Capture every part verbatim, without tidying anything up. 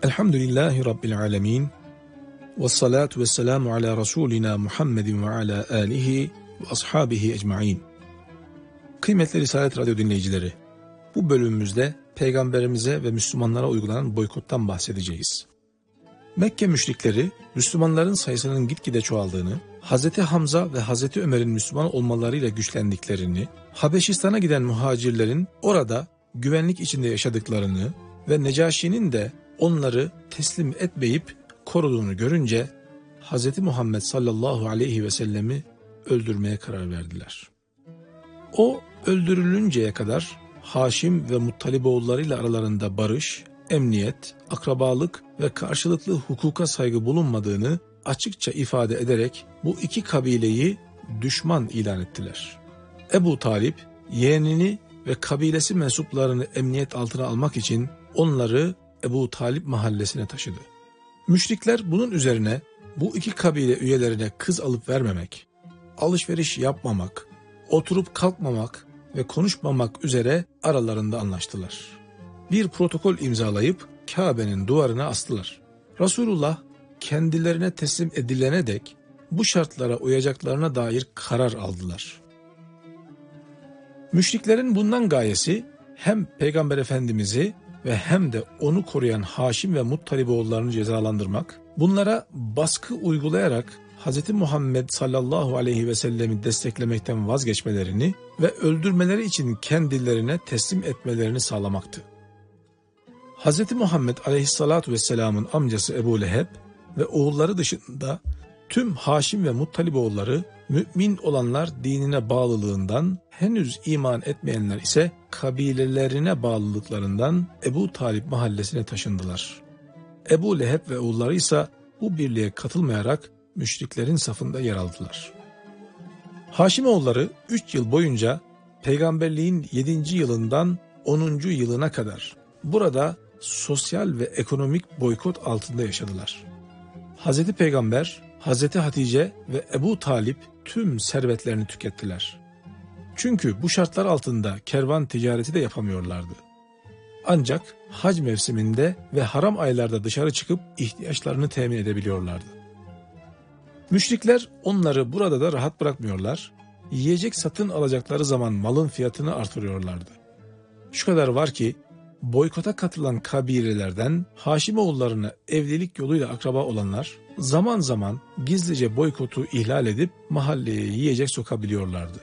Elhamdülillahi Rabbil alemin. Ve salatu ve selamu ala Resulina Muhammedin ve ala alihi ve ashabihi ecmain. Kıymetli Risalet Radyo dinleyicileri, bu bölümümüzde Peygamberimize ve Müslümanlara uygulanan boykottan bahsedeceğiz. Mekke müşrikleri, Müslümanların sayısının gitgide çoğaldığını, Hazreti Hamza ve Hazreti Ömer'in Müslüman olmalarıyla güçlendiklerini, Habeşistan'a giden muhacirlerin orada güvenlik içinde yaşadıklarını ve Necaşi'nin de onları teslim etmeyip koruduğunu görünce Hz. Muhammed sallallahu aleyhi ve sellemi öldürmeye karar verdiler. O öldürülünceye kadar Haşim ve Muttaliboğullarıyla aralarında barış, emniyet, akrabalık ve karşılıklı hukuka saygı bulunmadığını açıkça ifade ederek bu iki kabileyi düşman ilan ettiler. Ebu Talip yeğenini ve kabilesi mensuplarını emniyet altına almak için onları Ebu Talip mahallesine taşıdı. Müşrikler bunun üzerine bu iki kabile üyelerine kız alıp vermemek, alışveriş yapmamak, oturup kalkmamak ve konuşmamak üzere aralarında anlaştılar. Bir protokol imzalayıp Kabe'nin duvarına astılar. Resulullah kendilerine teslim edilene dek bu şartlara uyacaklarına dair karar aldılar. Müşriklerin bundan gayesi hem Peygamber Efendimiz'i ve hem de onu koruyan Haşim ve Muttaliboğullarını cezalandırmak, bunlara baskı uygulayarak Hz. Muhammed sallallahu aleyhi ve sellemi desteklemekten vazgeçmelerini ve öldürmeleri için kendilerine teslim etmelerini sağlamaktı. Hz. Muhammed aleyhissalatu vesselamın amcası Ebu Leheb ve oğulları dışında tüm Haşim ve Muttaliboğulları mümin olanlar dinine bağlılığından, henüz iman etmeyenler ise kabilelerine bağlılıklarından Ebu Talip mahallesine taşındılar. Ebu Leheb ve oğulları ise bu birliğe katılmayarak müşriklerin safında yer aldılar. Haşimoğulları üç yıl boyunca peygamberliğin yedinci yılından onuncu yılına kadar burada sosyal ve ekonomik boykot altında yaşadılar. Hazreti Peygamber, Hazreti Hatice ve Ebu Talip tüm servetlerini tükettiler. Çünkü bu şartlar altında kervan ticareti de yapamıyorlardı. Ancak hac mevsiminde ve haram aylarda dışarı çıkıp ihtiyaçlarını temin edebiliyorlardı. Müşrikler onları burada da rahat bırakmıyorlar, yiyecek satın alacakları zaman malın fiyatını artırıyorlardı. Şu kadar var ki boykota katılan kabilelerden Haşimoğullarına evlilik yoluyla akraba olanlar zaman zaman gizlice boykotu ihlal edip mahalleye yiyecek sokabiliyorlardı.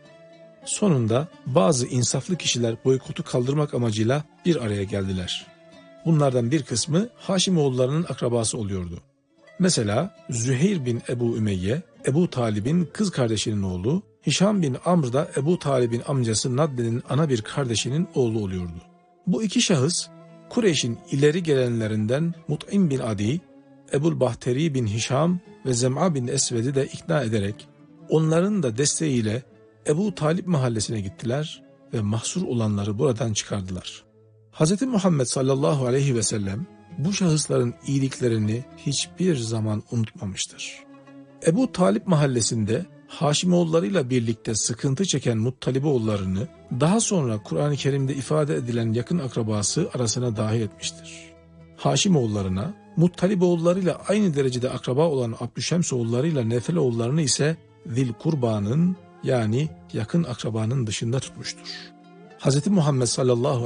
Sonunda bazı insaflı kişiler boykotu kaldırmak amacıyla bir araya geldiler. Bunlardan bir kısmı Haşimoğullarının akrabası oluyordu. Mesela Züheyr bin Ebu Ümeyye, Ebu Talib'in kız kardeşinin oğlu, Hişam bin Amr da Ebu Talib'in amcası Nadde'nin ana bir kardeşinin oğlu oluyordu. Bu iki şahıs Kureyş'in ileri gelenlerinden Mut'im bin Adi, Ebul Bahteri bin Hişam ve Zem'a bin Esved'i de ikna ederek onların da desteğiyle Ebu Talip mahallesine gittiler ve mahsur olanları buradan çıkardılar. Hz. Muhammed sallallahu aleyhi ve sellem bu şahısların iyiliklerini hiçbir zaman unutmamıştır. Ebu Talip mahallesinde Haşimoğullarıyla birlikte sıkıntı çeken Muttaliboğullarını daha sonra Kur'an-ı Kerim'de ifade edilen yakın akrabası arasına dahil etmiştir. Haşimoğullarına Muttaliboğullarıyla aynı derecede akraba olan Abdüşemsoğullarıyla Nefeloğullarını ise Zil Kurba'nın yani yakın akrabanın dışında tutmuştur. Hz. Muhammed sallallahu